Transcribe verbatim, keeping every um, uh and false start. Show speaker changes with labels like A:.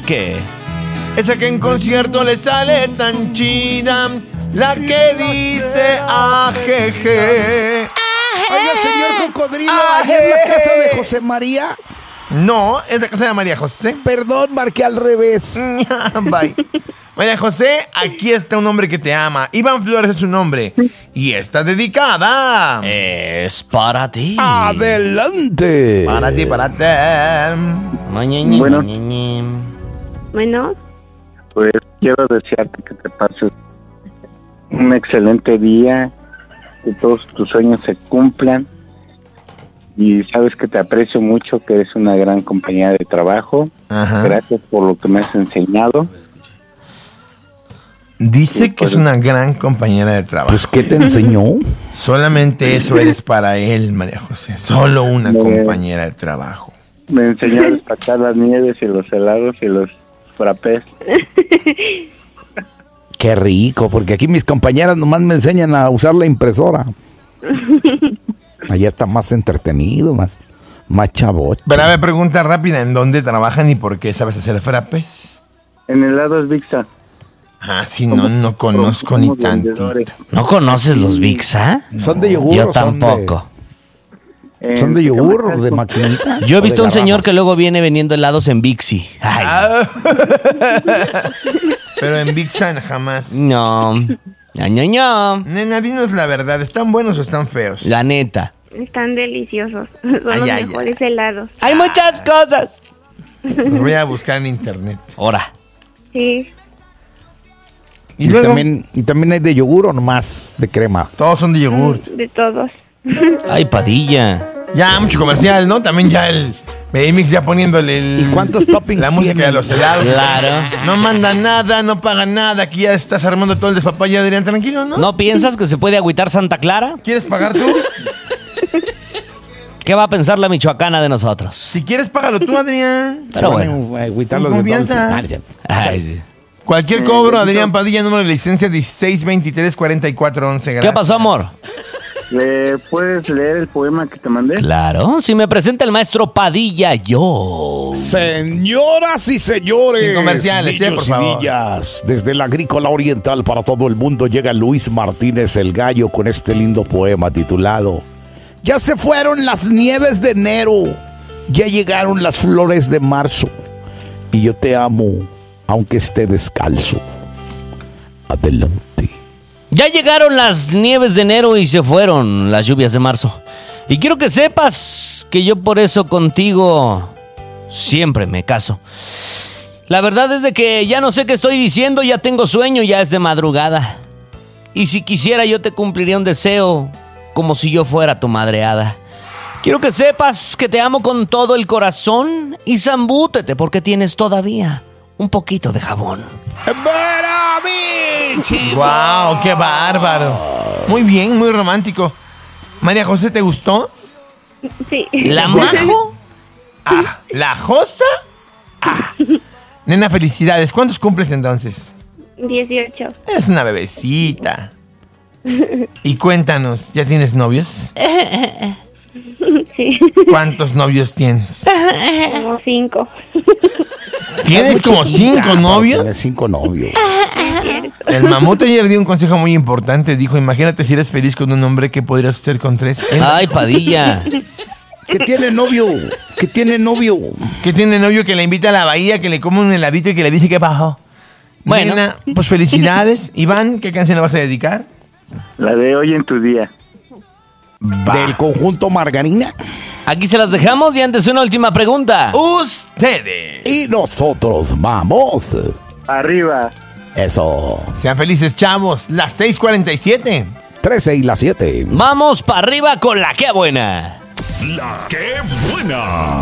A: que...
B: Esa que en concierto le sale tan chida, la que dice ajeje.
C: Oiga, señor Cocodrilo, ¿allá en la casa de José María?
B: No, es la casa de María José.
C: Perdón, marqué al revés.
B: Bye. María José, aquí está un hombre que te ama. Iván Flores es su nombre. Y está dedicada.
A: Es para ti.
C: Adelante.
B: Para ti, para ti.
D: Bueno.
E: Bueno,
D: Pues quiero desearte que te pases un excelente día, que todos tus sueños se cumplan. Y sabes que te aprecio mucho, que eres una gran compañera de trabajo.
B: Ajá.
D: Gracias por lo que me has enseñado.
B: Dice que es una gran compañera de trabajo.
C: Pues, ¿qué te enseñó?
B: Solamente eso eres para él, María José. Solo una
D: Me-
B: compañera de trabajo.
D: Me enseñó a destacar las nieves y los helados y los frappés.
C: Qué rico, porque aquí mis compañeras nomás me enseñan a usar la impresora. Allá está más entretenido, más, más chavocho.
B: Pero a ver, pregunta rápida. ¿En dónde trabajan y por qué sabes hacer frappes?
D: En helados Vixa.
B: Ah, sí, no, no conozco ni tanto.
A: ¿No conoces los Vixa?
C: ¿Son de yogur
A: Yo
C: o son de-
A: tampoco.
C: ¿Son de yogur o de maquinita?
A: Yo he
C: ¿O
A: visto
C: de
A: un señor
C: garrafa?
A: que luego viene vendiendo helados en Vixi. Ay,
B: Ah. Pero en Vixan jamás.
A: no. No, no, no.
B: Nena, dinos la verdad. ¿Están buenos o están feos?
A: La neta.
E: están deliciosos. Son
B: Ay,
E: los
B: ay,
E: mejores helados.
A: Hay muchas cosas.
B: Los voy a buscar en internet.
A: Ahora.
E: Sí.
B: Y
C: Y,
B: luego,
C: también, y también hay de yogur o nomás de crema.
B: todos son de yogur.
E: De todos.
A: Ay, Padilla.
B: Ya, mucho comercial, ¿no? También ya el Baby-Mix ya poniéndole el...
C: ¿Y cuántos toppings
B: La música
C: tiene?
B: de los helados.
A: Claro.
B: No manda nada, no paga nada. Aquí ya estás armando todo el despapalle, Adrián. Tranquilo, ¿no?
A: ¿No piensas que se puede agüitar Santa Clara?
B: ¿Quieres pagar tú?
A: ¿Qué va a pensar la michoacana de nosotros?
B: Si quieres, págalo tú, Adrián.
A: Pero bueno.
C: Bueno, agüitarlos
B: Con
C: de
B: confianza.
C: dulce.
A: Ay, sí.
B: Cualquier cobro, Adrián Padilla, número de licencia dieciséis veintitrés cuarenta y cuatro once.
A: ¿Qué pasó, amor?
D: ¿Le puedes leer el poema que te mandé?
A: Claro, si me presenta el maestro Padilla, yo.
C: Señoras y señores,
B: Sin comerciales,
C: niños
B: ¿eh? Por
C: y
B: favor.
C: niñas, desde la Agrícola Oriental para todo el mundo llega Luis Martínez el Gallo con este lindo poema titulado Ya se fueron las nieves de enero, ya llegaron las flores de marzo y yo te amo aunque esté descalzo. Adelante.
A: Ya llegaron las nieves de enero y se fueron las lluvias de marzo. Y quiero que sepas que yo por eso contigo siempre me caso. La verdad es de que ya no sé qué estoy diciendo, ya tengo sueño, ya es de madrugada. Y si quisiera yo te cumpliría un deseo como si yo fuera tu madre hada. Quiero que sepas que te amo con todo el corazón y zambútete porque tienes todavía un poquito de jabón.
B: ¡Wow! ¡Qué bárbaro! Muy bien, muy romántico. María José, ¿te gustó?
E: Sí.
A: ¿La majo?
B: Ah, ¿la Josa? Ah. Nena, felicidades. ¿Cuántos cumples entonces?
E: dieciocho.
B: Es una bebecita. Y cuéntanos, ¿ya tienes novios?
E: Sí.
B: ¿Cuántos novios tienes?
E: Como cinco.
B: ¿Tienes como cinco novios?
C: Tienes cinco novios.
B: El mamut ayer dio un consejo muy importante. Dijo, imagínate si eres feliz con un hombre, ¿qué podrías hacer con tres? Él,
A: Ay, Padilla.
C: ¿Qué tiene novio? ¿Qué tiene novio?
B: que tiene novio que le invita a la bahía, que le come un heladito y que le dice que bajó.
A: Bueno.
B: Nena, pues felicidades. Iván, ¿qué canción le vas a dedicar?
D: La de Hoy en tu día.
B: Va.
C: Del conjunto Margarina.
A: Aquí se las dejamos y antes una última pregunta.
B: Ustedes.
C: Y nosotros vamos.
D: Arriba.
C: Eso.
B: Sean felices, chavos. Las seis cuarenta y siete.
C: trece y las siete.
A: Vamos para arriba con la que buena.
F: La que buena.